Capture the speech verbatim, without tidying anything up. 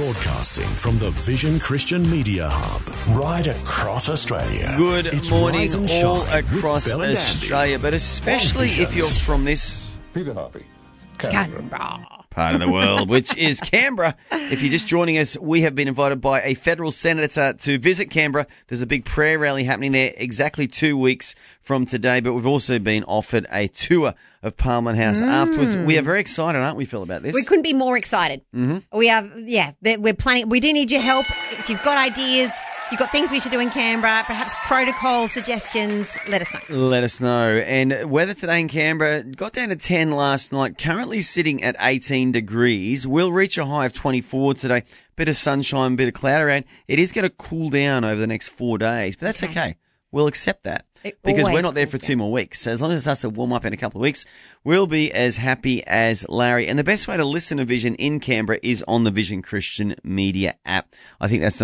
Broadcasting from the Vision Christian Media Hub, right across Australia. Good It's morning Rise and all Shine with across Bell and Andy Australia, but especially on Vision. if you're from this Peter Harvey, Canberra. part of the world, which is Canberra. If you're just joining us, we have been invited by a federal senator to visit Canberra. There's a big prayer rally happening there exactly two weeks from today, but we've also been offered a tour of Parliament House mm. afterwards. We are very excited, aren't we, Phil, about this? We couldn't be more excited. Mm-hmm. We are, yeah, we're planning. We do need your help. If you've got ideas, if you've got things we should do in Canberra, perhaps protocol suggestions, let us know. Let us know. And weather today in Canberra got down to ten last night, currently sitting at eighteen degrees. We'll reach a high of twenty-four today. Bit of sunshine, bit of cloud around. It is going to cool down over the next four days, but that's okay. okay. We'll accept that. It because we're not there cools for down. two more weeks. So as long as it starts to warm up in a couple of weeks, we'll be as happy as Larry. And the best way to listen to Vision in Canberra is on the Vision Christian Media app. I think that's the